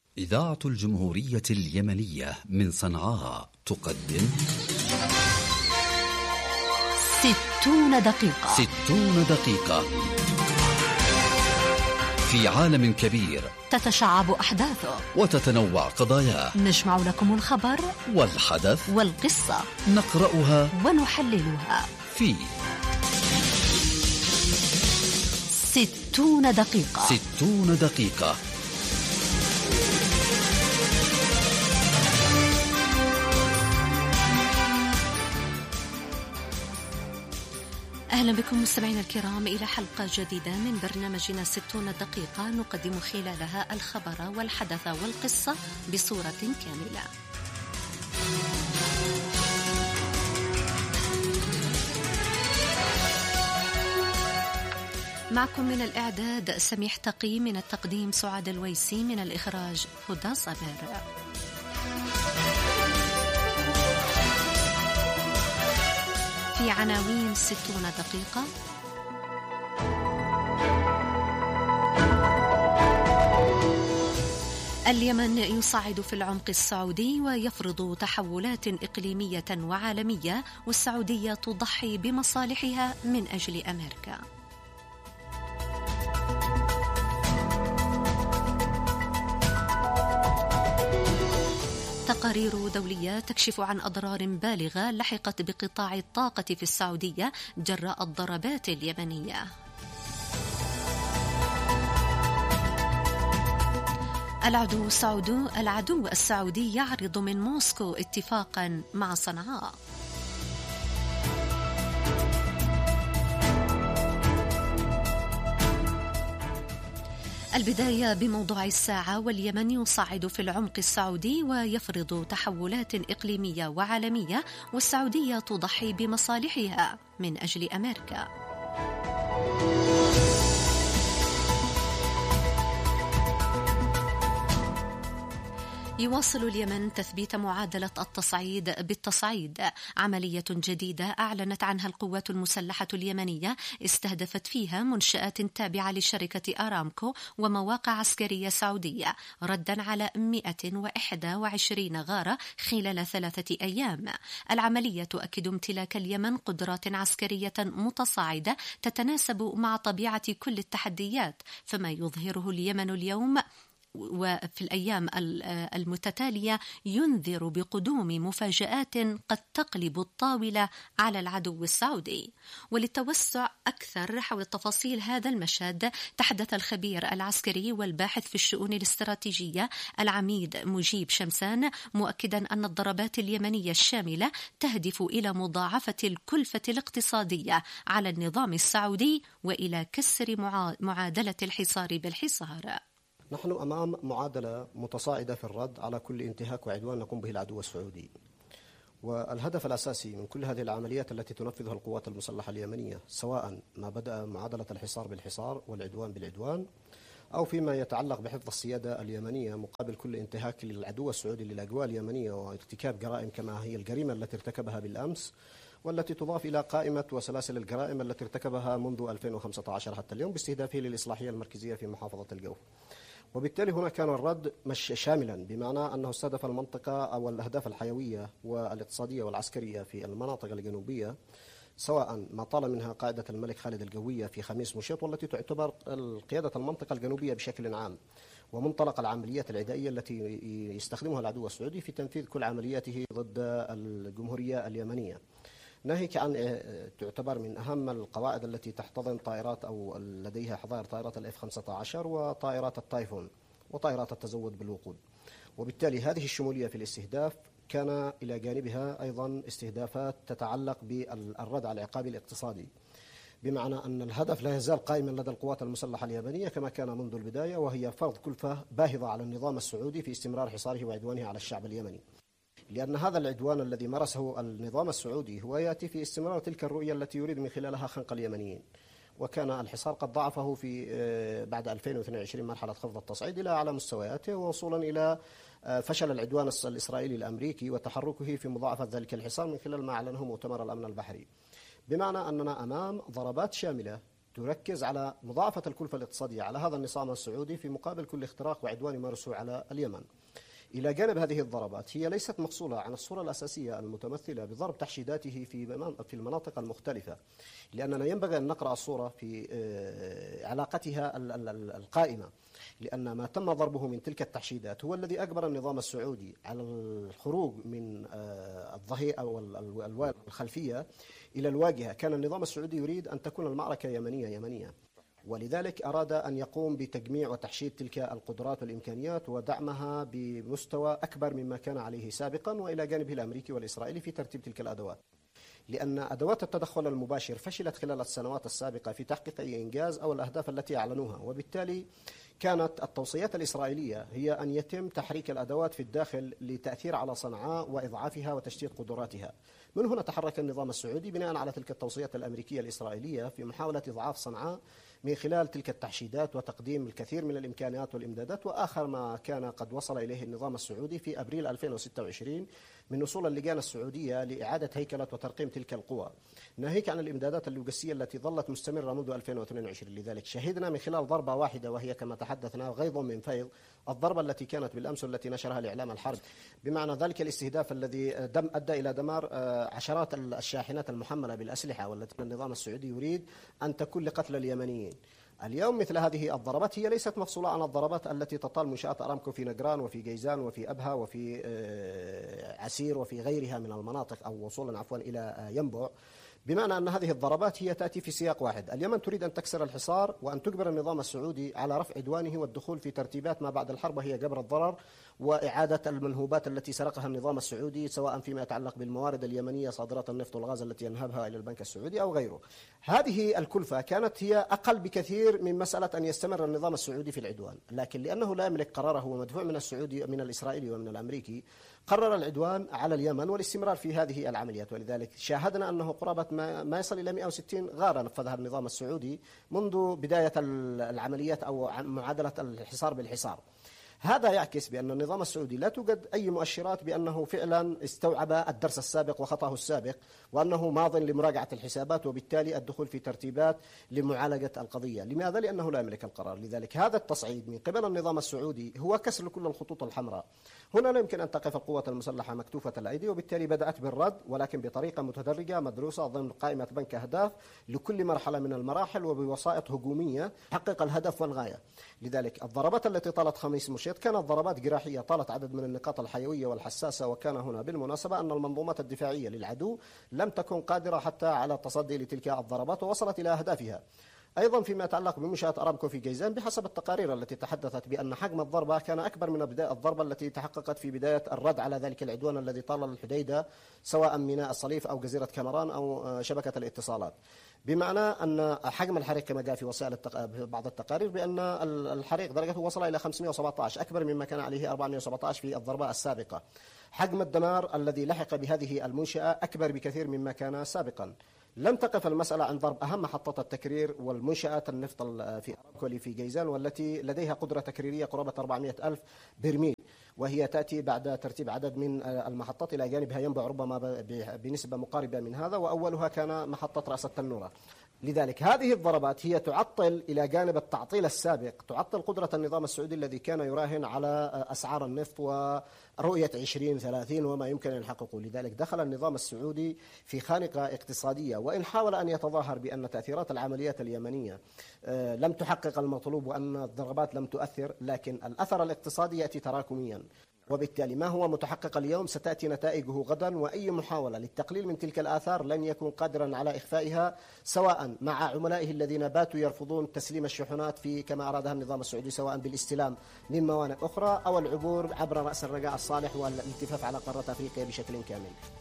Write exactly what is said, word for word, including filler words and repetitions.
إذاعة الجمهورية اليمنية من صنعاء تقدم ستون دقيقة. ستون دقيقة في عالم كبير تتشعب أحداثه وتتنوع قضاياه. نجمع لكم الخبر والحدث والقصة، نقرأها ونحللها في ستون دقيقة. ستون دقيقة. أهلا بكم مستمعينا الكرام إلى حلقة جديدة من برنامجنا ستون دقيقة، نقدم خلالها الخبر والحدث والقصة بصورة كاملة. معكم من الإعداد سميح تقي، من التقديم سعاد الويسي، من الإخراج هدى صابر. في عناوين ستون دقيقة: اليمن يصعد في العمق السعودي ويفرض تحولات إقليمية وعالمية، والسعودية تضحي بمصالحها من أجل أمريكا. تقارير دولية تكشف عن أضرار بالغة لحقت بقطاع الطاقة في السعودية جراء الضربات اليمنية. العدو السعودي العدو السعودي يعرض من موسكو اتفاقا مع صنعاء. البداية بموضوع الساعة: واليمن يصعد في العمق السعودي ويفرض تحولات إقليمية وعالمية، والسعودية تضحي بمصالحها من أجل أمريكا. يواصل اليمن تثبيت معادلة التصعيد بالتصعيد، عملية جديدة أعلنت عنها القوات المسلحة اليمنية استهدفت فيها منشآت تابعة لشركة أرامكو ومواقع عسكرية سعودية، ردا على مئة وواحد وعشرين غارة خلال ثلاثة أيام. العملية تؤكد امتلاك اليمن قدرات عسكرية متصاعدة تتناسب مع طبيعة كل التحديات، فما يظهره اليمن اليوم وفي الأيام المتتالية ينذر بقدوم مفاجآت قد تقلب الطاولة على العدو السعودي. وللتوسع أكثر حول تفاصيل هذا المشهد تحدث الخبير العسكري والباحث في الشؤون الاستراتيجية العميد مجيب شمسان، مؤكدا أن الضربات اليمنية الشاملة تهدف إلى مضاعفة الكلفة الاقتصادية على النظام السعودي وإلى كسر معادلة الحصار بالحصار. نحن أمام معادلة متصاعدة في الرد على كل انتهاك وعدوان نقوم به العدو السعودي، والهدف الأساسي من كل هذه العمليات التي تنفذها القوات المسلحة اليمنية، سواء ما بدأ معادلة الحصار بالحصار والعدوان بالعدوان، أو فيما يتعلق بحفظ السيادة اليمنية مقابل كل انتهاك للعدو السعودي للأجواء اليمنية وارتكاب جرائم كما هي الجريمة التي ارتكبها بالأمس، والتي تضاف إلى قائمة وسلاسل الجرائم التي ارتكبها منذ ألفين وخمسة عشر حتى اليوم باستهدافه للإصلاحية المركزية في محافظة الجوف. وبالتالي هنا كان الرد مش شاملا، بمعنى أنه استهدف المنطقة أو الأهداف الحيوية والاقتصادية والعسكرية في المناطق الجنوبية، سواء ما طال منها قاعدة الملك خالد الجوية في خميس مشيط، والتي تعتبر قيادة المنطقة الجنوبية بشكل عام، ومنطلق العمليات العدائية التي يستخدمها العدو السعودي في تنفيذ كل عملياته ضد الجمهورية اليمنية، ناهيك عن تعتبر من أهم القواعد التي تحتضن طائرات أو لديها حظائر طائرات الإف خمسة عشر وطائرات التايفون وطائرات التزود بالوقود. وبالتالي هذه الشمولية في الاستهداف كان إلى جانبها أيضا استهدافات تتعلق بالرد على العقاب الاقتصادي، بمعنى أن الهدف لا يزال قائما لدى القوات المسلحة اليمنية كما كان منذ البداية، وهي فرض كلفة باهظة على النظام السعودي في استمرار حصاره وعدوانه على الشعب اليمني. لأن هذا العدوان الذي مارسه النظام السعودي هو يأتي في استمرار تلك الرؤية التي يريد من خلالها خنق اليمنيين، وكان الحصار قد ضعفه في بعد ألفين واثنين وعشرين مرحلة خفض التصعيد إلى أعلى مستوياته، ووصولا إلى فشل العدوان الإسرائيلي الأمريكي وتحركه في مضاعفة ذلك الحصار من خلال ما أعلنه مؤتمر الأمن البحري، بمعنى أننا أمام ضربات شاملة تركز على مضاعفة الكلفة الاقتصادية على هذا النظام السعودي في مقابل كل اختراق وعدوان يمارسه على اليمن. إلى جانب هذه الضربات هي ليست مفصولة عن الصورة الأساسية المتمثلة بضرب تحشيداته في في المناطق المختلفة، لأننا ينبغي أن نقرأ الصورة في علاقتها القائمة، لأن ما تم ضربه من تلك التحشيدات هو الذي أجبر النظام السعودي على الخروج من الظهير أو الخلفية إلى الواجهة. كان النظام السعودي يريد أن تكون المعركة يمنية يمنية، ولذلك أراد أن يقوم بتجميع وتحشيد تلك القدرات والإمكانيات ودعمها بمستوى أكبر مما كان عليه سابقا، وإلى جانبه الأمريكي والإسرائيلي في ترتيب تلك الأدوات، لأن أدوات التدخل المباشر فشلت خلال السنوات السابقة في تحقيق أي إنجاز أو الأهداف التي أعلنوها، وبالتالي كانت التوصيات الإسرائيلية هي أن يتم تحريك الأدوات في الداخل لتأثير على صنعاء وإضعافها وتشتيت قدراتها. من هنا تحرك النظام السعودي بناء على تلك التوصيات الأمريكية الإسرائيلية في محاولة إضعاف صنعاء من خلال تلك التحشيدات وتقديم الكثير من الإمكانيات والإمدادات. وآخر ما كان قد وصل إليه النظام السعودي في أبريل ألفين وستة وعشرين من وصول اللجان السعودية لإعادة هيكلة وترقيم تلك القوى، ناهيك عن الإمدادات اللوجستية التي ظلت مستمرة منذ ألفين واثنين وعشرين. لذلك شهدنا من خلال ضربة واحدة وهي كما تحدثنا غيظ من فيض، الضربة التي كانت بالأمس والتي نشرها الإعلام الحرب، بمعنى ذلك الاستهداف الذي دم أدى إلى دمار عشرات الشاحنات المحملة بالأسلحة والتي النظام السعودي يريد أن تكون لقتل اليمنيين. اليوم مثل هذه الضربات هي ليست مفصولة عن الضربات التي تطال منشآت أرامكو في نجران وفي جيزان وفي أبها وفي عسير وفي غيرها من المناطق، أو وصولا عفوا إلى ينبع، بمعنى أن هذه الضربات هي تأتي في سياق واحد. اليمن تريد أن تكسر الحصار وأن تجبر النظام السعودي على رفع عدوانه والدخول في ترتيبات ما بعد الحرب، وهي جبر الضرر وإعادة المنهوبات التي سرقها النظام السعودي، سواء فيما يتعلق بالموارد اليمنية صادرات النفط والغاز التي ينهبها إلى البنك السعودي أو غيره. هذه الكلفة كانت هي أقل بكثير من مسألة أن يستمر النظام السعودي في العدوان، لكن لأنه لا يملك قراره ومدفوع من السعودي من الإسرائيلي ومن الأمريكي، قرر العدوان على اليمن والاستمرار في هذه العمليات. ولذلك شاهدنا أنه قرابة ما يصل إلى مئة وستين غارة نفذها النظام السعودي منذ بداية العمليات أو معادلة الحصار بالحصار. هذا يعكس بأن النظام السعودي لا توجد أي مؤشرات بأنه فعلا استوعب الدرس السابق وخطأه السابق، وأنه ماض لمراجعة الحسابات وبالتالي الدخول في ترتيبات لمعالجة القضية. لماذا؟ لأنه لا يملك القرار. لذلك هذا التصعيد من قبل النظام السعودي هو كسر كل الخطوط الحمراء. هنا لا يمكن أن تقف القوات المسلحة مكتوفة الأيدي، وبالتالي بدأت بالرد، ولكن بطريقة متدرجة مدروسة ضمن قائمة بنك أهداف لكل مرحلة من المراحل وبوسائط هجومية تحقق الهدف والغاية. لذلك الضربات التي طالت خميس مشيط كانت ضربات جراحية طالت عدد من النقاط الحيوية والحساسة، وكان هنا بالمناسبة أن المنظومات الدفاعية للعدو لم تكن قادرة حتى على التصدي لتلك الضربات ووصلت إلى أهدافها. أيضا فيما يتعلق بمنشآت أرامكو في جيزان، بحسب التقارير التي تحدثت بأن حجم الضربة كان أكبر من بداية الضربة التي تحققت في بداية الرد على ذلك العدوان الذي طال الحديدة، سواء ميناء الصليف أو جزيرة كامران أو شبكة الاتصالات، بمعنى أن حجم الحريق كما جاء في وسائل التق... بعض التقارير بأن الحريق درجته وصل إلى خمسمئة وسبعة عشر، أكبر مما كان عليه أربعمئة وسبعة عشر في الضربة السابقة. حجم الدمار الذي لحق بهذه المنشأة أكبر بكثير مما كان سابقا. لم تقف المسألة عند ضرب أهم محطات التكرير والمنشآت النفط في أرامكو في جيزان، والتي لديها قدرة تكريرية قرابة أربعمئة ألف برميل، وهي تأتي بعد ترتيب عدد من المحطات إلى جانبها ينبع ربما بنسبة مقاربة من هذا، وأولها كان محطة رأس التنورة. لذلك هذه الضربات هي تعطل إلى جانب التعطيل السابق، تعطل قدرة النظام السعودي الذي كان يراهن على أسعار النفط ورؤية عشرين ثلاثين وما يمكن أن يحققه. لذلك دخل النظام السعودي في خانقة اقتصادية، وإن حاول أن يتظاهر بأن تأثيرات العمليات اليمنية لم تحقق المطلوب وأن الضربات لم تؤثر، لكن الأثر الاقتصادي يأتي تراكميا، وبالتالي ما هو متحقق اليوم ستأتي نتائجه غدا، وأي محاولة للتقليل من تلك الآثار لن يكون قادرا على إخفائها، سواء مع عملائه الذين باتوا يرفضون تسليم الشحنات في كما أرادها النظام السعودي، سواء بالاستلام من موانئ أخرى أو العبور عبر رأس الرجاء الصالح والالتفاف على قارة أفريقيا بشكل كامل.